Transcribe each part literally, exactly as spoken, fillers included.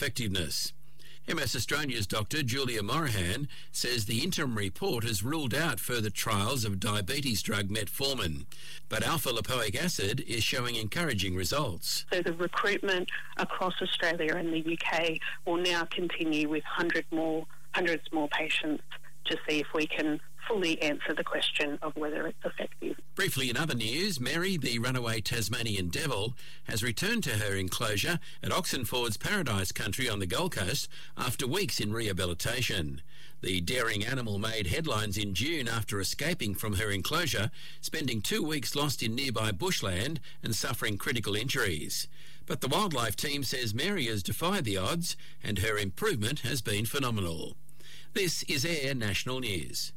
effectiveness. M S Australia's Doctor Julia Morahan says the interim report has ruled out further trials of diabetes drug metformin, but alpha-lipoic acid is showing encouraging results. So the recruitment across Australia and the U K will now continue with hundred more, hundreds more patients to see if we can fully answer the question of whether it's effective. Briefly in other news, Mary, the runaway Tasmanian devil, has returned to her enclosure at Oxenford's Paradise Country on the Gold Coast after weeks in rehabilitation. The daring animal made headlines in June after escaping from her enclosure, spending two weeks lost in nearby bushland and suffering critical injuries. But the wildlife team says Mary has defied the odds and her improvement has been phenomenal. This is Air National News.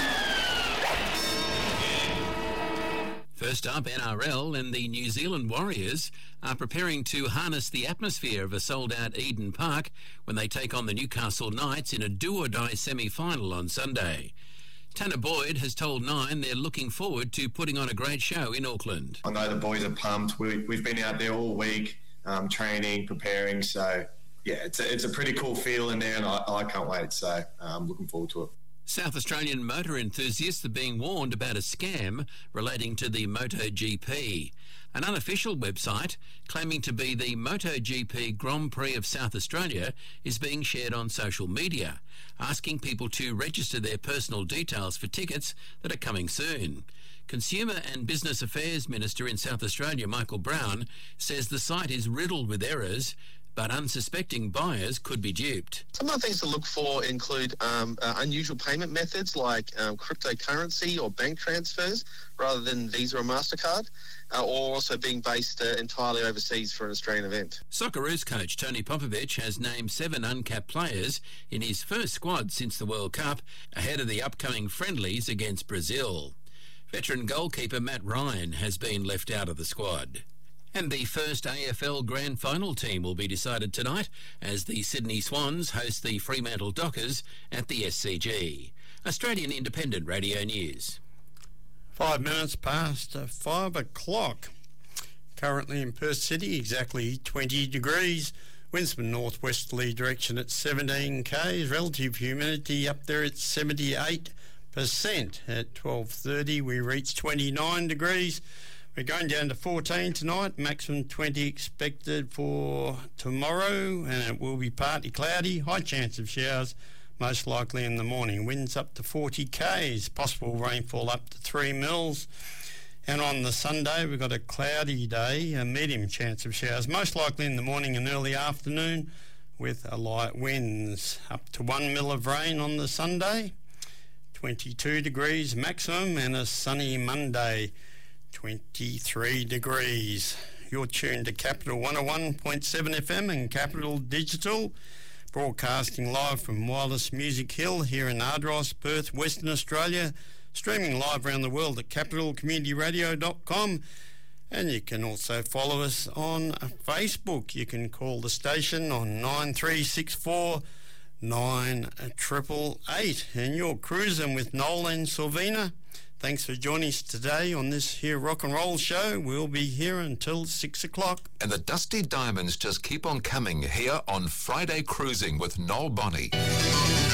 First up, N R L and the New Zealand Warriors are preparing to harness the atmosphere of a sold-out Eden Park when they take on the Newcastle Knights in a do-or-die semi-final on Sunday. Tanner Boyd has told Nine they're looking forward to putting on a great show in Auckland. I know the boys are pumped. We, we've been out there all week, um, training, preparing, so yeah, it's a, it's a pretty cool feel in there, and I, I can't wait, so I'm um, looking forward to it. South Australian motor enthusiasts are being warned about a scam relating to the MotoGP. An unofficial website claiming to be the MotoGP Grand Prix of South Australia is being shared on social media, asking people to register their personal details for tickets that are coming soon. Consumer and Business Affairs Minister in South Australia, Michael Brown, says the site is riddled with errors, but unsuspecting buyers could be duped. Some of the things to look for include um, uh, unusual payment methods like um, cryptocurrency or bank transfers rather than Visa or MasterCard, uh, or also being based uh, entirely overseas for an Australian event. Socceroos coach Tony Popovic has named seven uncapped players in his first squad since the World Cup, ahead of the upcoming friendlies against Brazil. Veteran goalkeeper Matt Ryan has been left out of the squad. And the first A F L Grand Final team will be decided tonight as the Sydney Swans host the Fremantle Dockers at the S C G. Australian Independent Radio News. Five minutes past uh, five o'clock. Currently in Perth City, exactly twenty degrees. Winds from northwesterly direction at seventeen k's. Relative humidity up there at seventy-eight percent. At twelve thirty, we reach twenty-nine degrees. We're going down to fourteen tonight, maximum twenty expected for tomorrow, and it will be partly cloudy, high chance of showers, most likely in the morning. Winds up to forty k's, possible rainfall up to three mils. And on the Sunday, we've got a cloudy day, a medium chance of showers, most likely in the morning and early afternoon, with a light winds. Up to one mil of rain on the Sunday, twenty-two degrees maximum, and a sunny Monday, twenty-three degrees. You're tuned to Capital one oh one point seven F M and Capital Digital, broadcasting live from Wireless Music Hill here in Ardross, Perth, Western Australia, streaming live around the world at capital community radio dot com, and you can also follow us on Facebook. You can call the station on nine three six four nine eight eight eight, and you're cruising with Noel and Sylvina. Thanks for joining us today on this here rock and roll show. We'll be here until six o'clock. And the Dusty Diamonds just keep on coming here on Friday Cruising with Noel Bonney.